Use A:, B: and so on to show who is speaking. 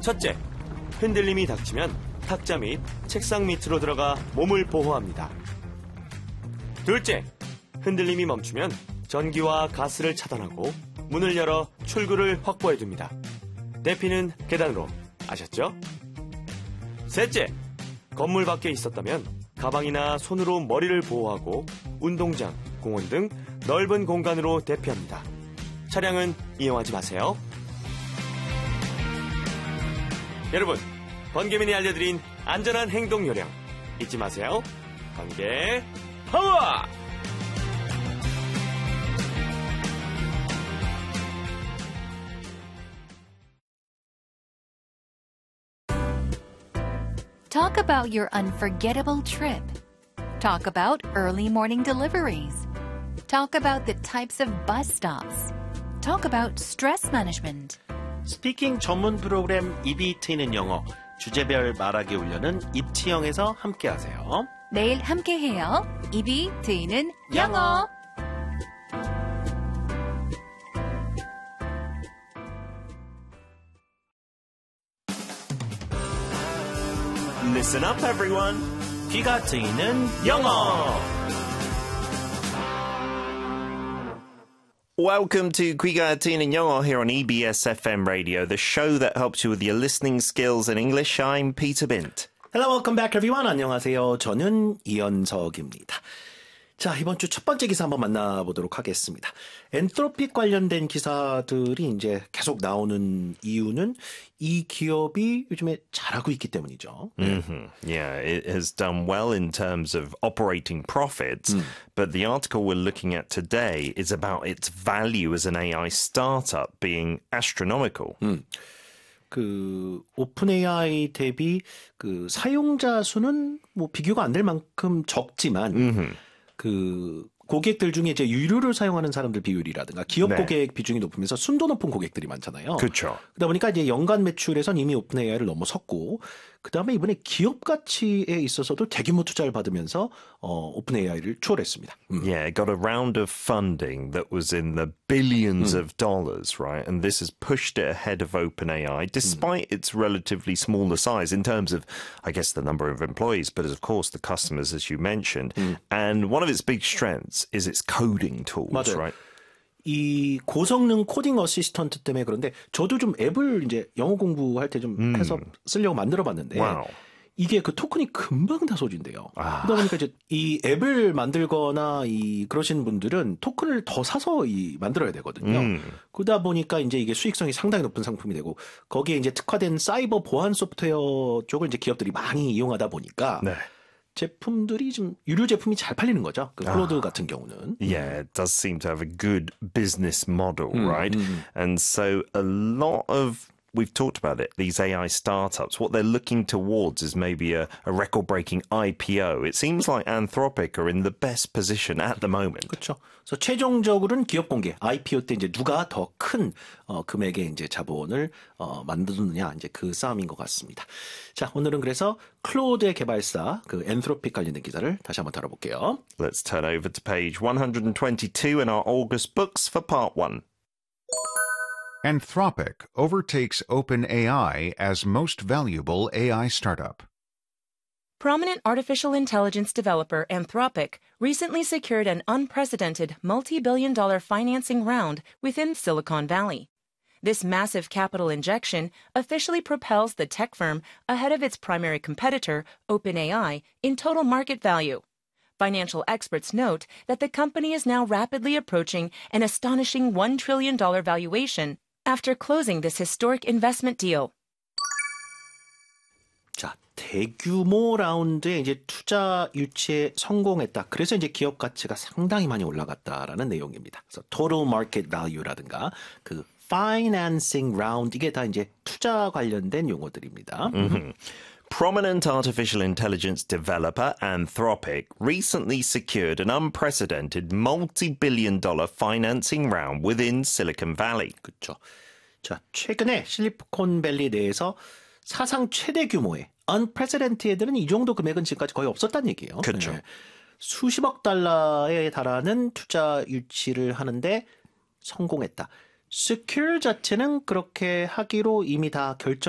A: 첫째, 흔들림이 닥치면 탁자 및 책상 밑으로 들어가 몸을 보호합니다. 둘째, 흔들림이 멈추면 전기와 가스를 차단하고 문을 열어 출구를 확보해둡니다. 대피는 계단으로. 아셨죠? 셋째, 건물 밖에 있었다면 가방이나 손으로 머리를 보호하고 운동장, 공원 등 넓은 공간으로 대피합니다. 차량은 이용하지 마세요. 여러분, 번개맨이 알려드린 안전한 행동 요령 잊지 마세요. 번개 파워!
B: Talk about your unforgettable trip. Talk about early morning deliveries. Talk about the types of bus stops. Talk about stress management.
C: 스피킹 전문 프로그램 입이 트이는 영어. 주제별 말하기 훈련은 입치형에서 함께하세요.
B: 내일 함께해요. 입이 트이는 영어.
A: Listen up, everyone.
C: 귀가 트이는 영어.
D: Welcome to 귀가 트이는 영어 here on EBS FM Radio, the show that helps you with your listening skills in English. I'm Peter Bint.
C: Hello, welcome back everyone. 안녕하세요. 저는 이현석입니다. 자, 이번 주 첫 번째 기사 한번 만나보도록 하겠습니다. 엔트로픽 관련된 기사들이 이제 계속 나오는 이유는 이 기업이 요즘에 잘하고 있기 때문이죠.
D: Yeah, it has done well in terms of operating profits, but the article we're looking at today is about its value as an AI startup being astronomical.
C: 그 오픈 AI 대비 그 사용자 수는 뭐 비교가 안 될 만큼 적지만 그 고객들 중에 이제 유료를 사용하는 사람들 비율이라든가 기업
D: 네.
C: 고객 비중이 높으면서 순도 높은 고객들이 많잖아요.
D: 그렇죠.
C: 그러다 보니까 이제 연간 매출에선 이미 오픈 AI를 넘어섰고 그다음에 이번에 기업 가치에 있어서도 대규모 투자를 받으면서 오픈 AI를 추월했습니다.
D: Yeah, it got a round of funding that was in the billions of dollars, right? And this has pushed it ahead of OpenAI, despite its relatively smaller size in terms of, I guess, the number of employees, but of course the customers, as you mentioned. And one of its big strengths is its coding tools,
C: 맞아요.
D: right?
C: 이 고성능 코딩 어시스턴트 때문에 그런데 저도 좀 앱을 이제 영어 공부할 때 좀 해서 쓰려고 만들어 봤는데
D: 와우.
C: 이게 그 토큰이 금방 다 소진돼요. 그러다 보니까 이제 이 앱을 만들거나 이 그러신 분들은 토큰을 더 사서 이 만들어야 되거든요. 그러다 보니까 이제 이게 수익성이 상당히 높은 상품이 되고 거기에 이제 특화된 사이버 보안 소프트웨어 쪽을 이제 기업들이 많이 이용하다 보니까
D: 네.
C: 제품들이 좀 유료 제품이 잘 팔리는 거죠. 그 클로드 같은 경우는.
D: Yeah, it does seem to have a good business model, right? And so a lot of, we've talked about it, these AI startups, what they're looking towards is maybe a record-breaking IPO. It seems like Anthropic are in the best position at the moment.
C: 그렇죠. 그래서 최종적으로는 기업 공개, IPO 때 이제 누가 더 큰 금액의 이제 자본을 만드느냐 이제 그 싸움인 것 같습니다. 자, 오늘은 그래서 클로드의 개발사 그 엔트로픽 관련된 기사를 다시 한번 다뤄볼게요.
D: Let's turn over to page 122 in our August books for part 1.
E: Anthropic overtakes OpenAI as most valuable AI startup.
F: Prominent artificial intelligence developer Anthropic recently secured an unprecedented multi-billion-dollar financing round within Silicon Valley. This massive capital injection officially propels the tech firm ahead of its primary competitor, OpenAI, in total market value. Financial experts note that the company is now rapidly approaching an astonishing $1 trillion valuation after closing this historic investment deal.
C: 자, 대규모 라운드에 이제 투자 유치에 성공했다. 그래서 이제 기업 가치가 상당히 많이 올라갔다라는 내용입니다. 그래서 total market value라든가 그 financing round 이게 다 이제 투자 관련된 용어들입니다.
D: Prominent artificial intelligence developer Anthropic recently secured an unprecedented multi-billion-dollar financing round within Silicon Valley.
C: 그렇죠. 자, 최근에 실리콘밸리 내에서 사상 최대 규모의 unprecedented는 이 정도 금액은 지금까지 거의 없었다는 얘기예요.
D: 그렇죠.
C: 네. 수십억 달러에 달하는 투자 유치를 하는데 성공했다. secure 자체는 그렇게 하기로 이미 다 결정